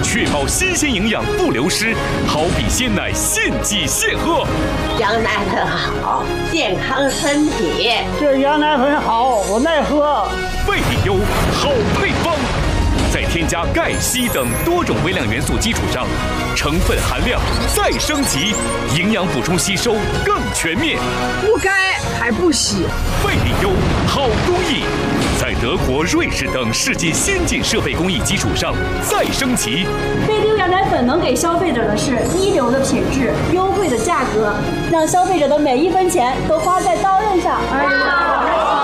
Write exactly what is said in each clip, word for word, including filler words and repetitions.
确保新鲜营养不流失，好比鲜奶现挤现喝。 羊奶粉好，健康身体。 这羊奶粉好，我爱喝。 贝利优好配方，在添加钙、硒等多种微量元素基础上，成分含量再升级，营养补充吸收更全面。 不该还不洗。 贝利优好工艺，在德国、瑞士等世界先进设备工艺基础上再升级。 贝利优羊奶粉能给消费者的是一流的品质、优惠的价格，让消费者的每一分钱都花在刀刃上。哎呀！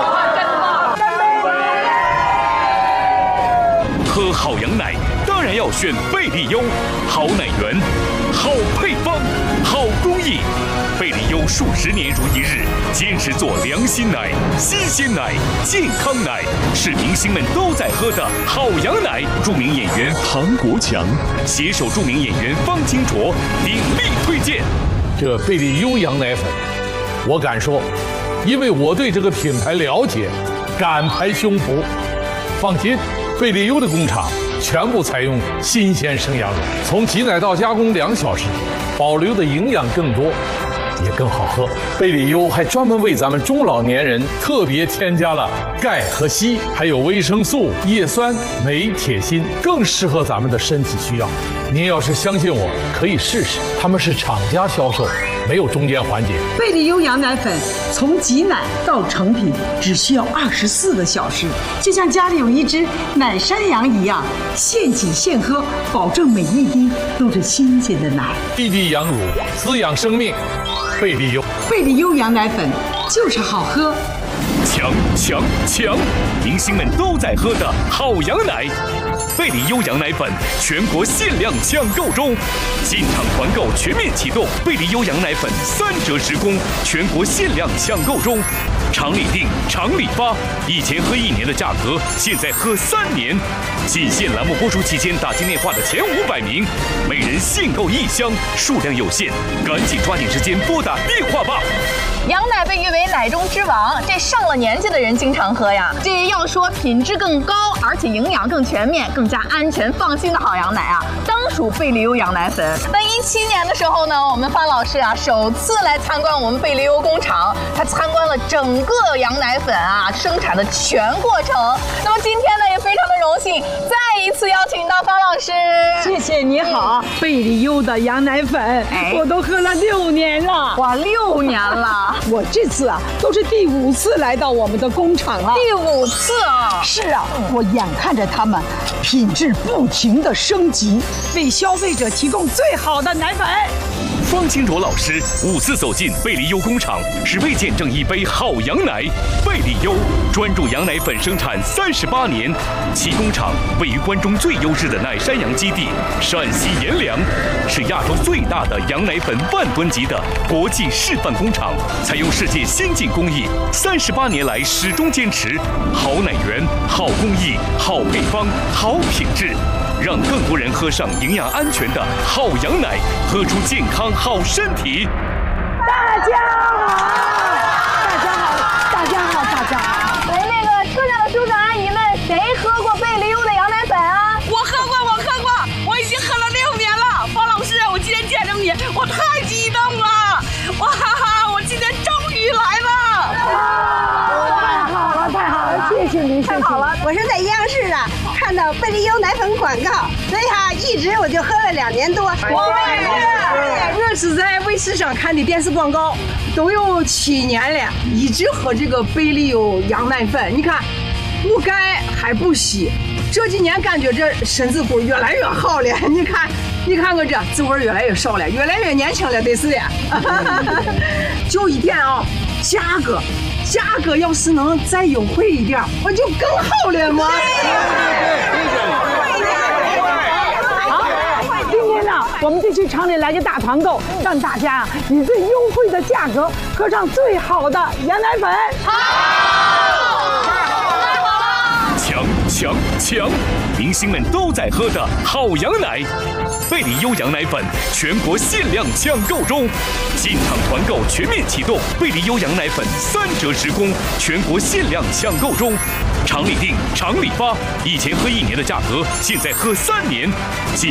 喝好羊奶当然要选贝利优，好奶源，好配方，好工艺。贝利优数十年如一日，坚持做良心奶、新鲜奶、健康奶，是明星们都在喝的好羊奶。著名演员唐国强携手著名演员方清卓鼎力推荐。 这贝利优羊奶粉，我敢说，因为我对这个品牌了解，敢拍胸脯。放心。贝利优的工厂全部采用新鲜生羊肉，从挤奶到加工两小时，保留的营养更多，也更好喝。贝利优还专门为咱们中老年人特别添加了钙和硒，还有维生素、叶酸、镁、铁、锌，更适合咱们的身体需要。您要是相信我，可以试试，他们是厂家销售，没有中间环节。 贝利优羊奶粉从挤奶到成品只需要二十四个小时，就像家里有一只奶山羊一样，现挤现喝，保证每一滴都是新鲜的奶。 滴滴羊乳，滋养生命。贝利优， 贝利优羊奶粉就是好喝。 强强强！明星们都在喝的好羊奶，贝利优羊奶粉全国限量抢购中，进场团购全面启动，贝利优羊奶粉三折直供，全国限量抢购中。厂里订，厂里发，以前喝一年的价格，现在喝三年。仅限栏目播出期间打进电话的前五百名，每人限购一箱，数量有限，赶紧抓紧时间拨打电话吧。 羊奶被誉为奶中之王，这上了年纪的人经常喝呀。这要说品质更高，而且营养更全面、更加安全放心的好羊奶啊，当属贝利优羊奶粉。那一七年的时候呢，我们方老师啊首次来参观我们贝利优工厂，他参观了整个羊奶粉啊生产的全过程。那么今天呢，也非常的荣幸，再一次邀请到方老师。 谢谢你好，贝利优的羊奶粉，哎、我都喝了六年了。 哇，六年了！ 我这次啊，都是第五次来到我们的工厂了。 第五次啊！ 是啊，我眼看着他们品质不停的升级，为消费者提供最好的奶粉。 方清卓老师五次走进贝利优工厂，只为见证一杯好羊奶。贝利优专注羊奶粉生产三十八年，其工厂位于关中最优质的奶山羊基地陕西阎良，是亚洲最大的羊奶粉万吨级的国际示范工厂，采用世界先进工艺，三十八年来始终坚持好奶源、好工艺、好配方、好品质。让更多人喝上营养安全的好羊奶，喝出健康好身体。 大家好，大家好，大家好，大家好。 哎，那个车上的叔叔阿姨们，谁喝过贝利优的羊奶粉啊？ 我喝过，我喝过，我已经喝了六年了。方老师，我今天见着你，我太激动了！哇哈哈，我今天终于来了！ 太好了，太好了，谢谢您， 太好了！我是在央视的。看到贝利优奶粉广告，所以哈、啊，一直我就喝了两年多。 我也是，我是在卫视上看的电视广告，都有七年了，一直喝这个贝利优羊奶粉。你看，不钙还不稀，这几年感觉这身子骨越来越好了。你看，你看我这滋味越来越少了，越来越年轻了，得是的。就一点啊，价格。价格要是能再优惠一点，我就更好了嘛。好，今天呢，我们就去厂里来个大团购，让大家以最优惠的价格喝上最好的羊奶粉。 好，强强强！明星们都在喝的好羊奶，贝利优羊奶粉全国限量抢购中，进场团购全面启动，贝利优羊奶粉三折直供，全国限量抢购中。厂里订，厂里发，以前喝一年的价格，现在喝三年。